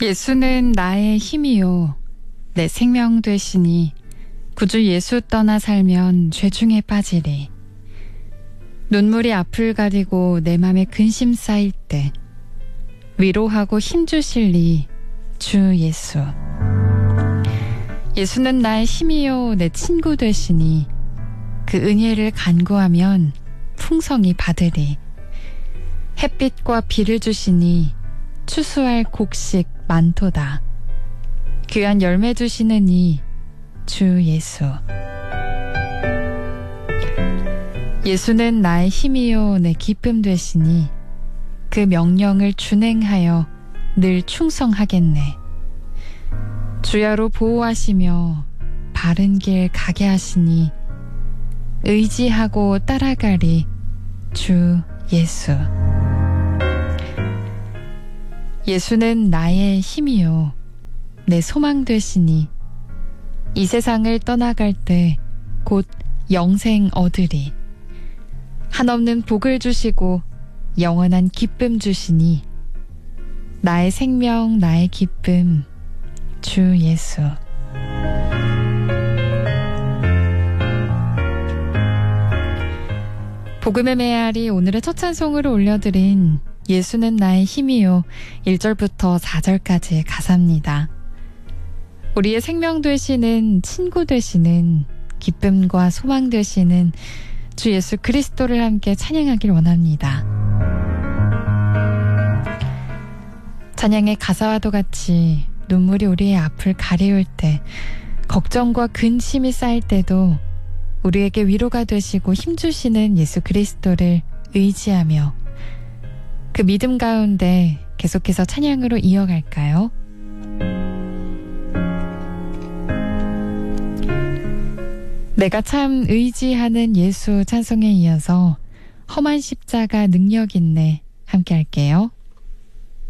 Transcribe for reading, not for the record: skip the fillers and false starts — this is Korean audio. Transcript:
예수는 나의 힘이요 내 생명 되시니 구주 예수 떠나 살면 죄중에 빠지리. 눈물이 앞을 가리고 내 맘에 근심 쌓일 때 위로하고 힘주실리 주 예수. 예수는 나의 힘이요 내 친구 되시니 그 은혜를 간구하면 풍성히 받으리. 햇빛과 비를 주시니 추수할 곡식 많도다. 귀한 열매 주시는 이 주 예수. 예수는 나의 힘이요 내 기쁨 되시니 그 명령을 준행하여 늘 충성하겠네. 주야로 보호하시며 바른 길 가게 하시니 의지하고 따라가리 주 예수. 예수는 나의 힘이요 내 소망 되시니 이 세상을 떠나갈 때 곧 영생 얻으리. 한없는 복을 주시고 영원한 기쁨 주시니 나의 생명 나의 기쁨 주 예수. 복음의 메아리 오늘의 첫 찬송으로 올려드린 예수는 나의 힘이요 1절부터 4절까지의 가사입니다. 우리의 생명 되시는 친구 되시는 기쁨과 소망 되시는 주 예수 그리스도를 함께 찬양하길 원합니다. 찬양의 가사와도 같이 눈물이 우리의 앞을 가리울 때, 걱정과 근심이 쌓일 때도 우리에게 위로가 되시고 힘주시는 예수 그리스도를 의지하며 그 믿음 가운데 계속해서 찬양으로 이어갈까요? 내가 참 의지하는 예수 찬송에 이어서 험한 십자가 능력 있네 함께 할게요.